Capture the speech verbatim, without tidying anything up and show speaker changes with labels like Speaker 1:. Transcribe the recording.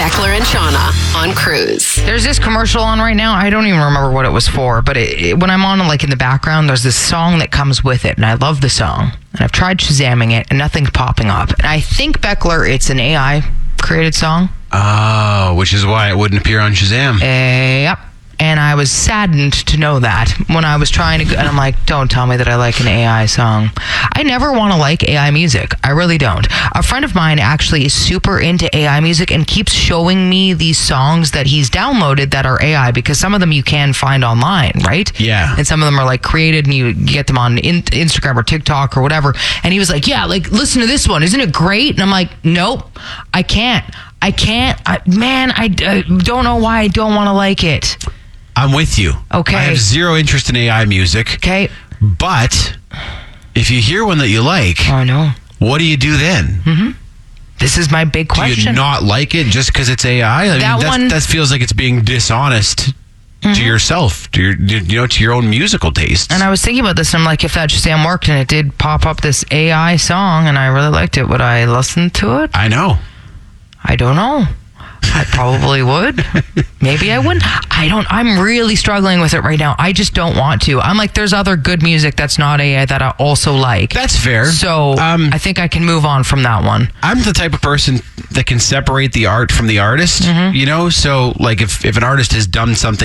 Speaker 1: Beckler and Shauna on Cruise.
Speaker 2: There's this commercial on right now. I don't even remember what it was for, but it, it, when I'm on, like, in the background, there's this song that comes with it, and I love the song. And I've tried Shazamming it, and nothing's popping up. And I think, Beckler, it's an A I-created song.
Speaker 3: Oh, which is why it wouldn't appear on Shazam.
Speaker 2: Uh, yep. And I was saddened to know that when I was trying to go, and I'm like, don't tell me that I like an A I song. I never want to like A I music. I really don't. A friend of mine actually is super into A I music and keeps showing me these songs that he's downloaded that are A I, because some of them you can find online, right?
Speaker 3: Yeah.
Speaker 2: And some of them are like created and you get them on in- Instagram or TikTok or whatever. And he was like, yeah, like, listen to this one. Isn't it great? And I'm like, nope, I can't. I can't. I, man, I, I don't know why I don't want to like it.
Speaker 3: I'm with you.
Speaker 2: Okay.
Speaker 3: I have zero interest in A I music.
Speaker 2: Okay.
Speaker 3: But if you hear one that you like,
Speaker 2: I know.
Speaker 3: what do you do then?
Speaker 2: Mm-hmm. This is my big question.
Speaker 3: Do you not like it just because it's A I? I mean,
Speaker 2: That
Speaker 3: that's,
Speaker 2: one-
Speaker 3: that feels like it's being dishonest
Speaker 2: Mm-hmm.
Speaker 3: to yourself, to your, you know, to your own musical tastes.
Speaker 2: And I was thinking about this, and I'm like, if that Shazam worked and it did pop up this A I song and I really liked it, would I listen to it?
Speaker 3: I know.
Speaker 2: I don't know. I probably would. Maybe I wouldn't. I don't. I'm really struggling with it right now. I just don't want to. I'm like, there's other good music that's not A I that I also like.
Speaker 3: That's fair.
Speaker 2: So
Speaker 3: Um,
Speaker 2: I think I can move on from that one.
Speaker 3: I'm the type of person that can separate the art from the artist,
Speaker 2: Mm-hmm.
Speaker 3: you know? So, like, if, if an artist has done something